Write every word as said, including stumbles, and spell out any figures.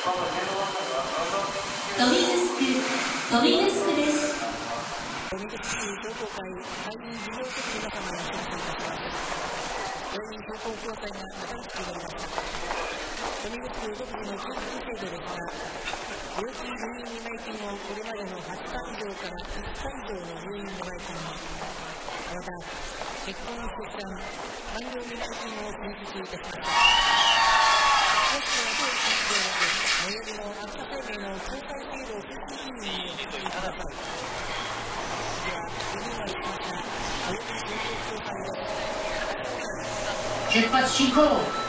ドミヌスク、ドミヌスクです。 ドミヌスク同好会会員事業局の仲間が参加いたします。教員同好協会が新しくなりました。ドミヌスク独自の給付制度ですが、病気入院見舞い金をこれまでのはちかい以上からいっかい以上の入院見舞い金、また結婚出産、産業見舞い金を請求いたしました。もしくは当地では最寄りの秋田生命の公開制度救急診療にお越しください。では、リニューアルしました青木健康協会を出発進行。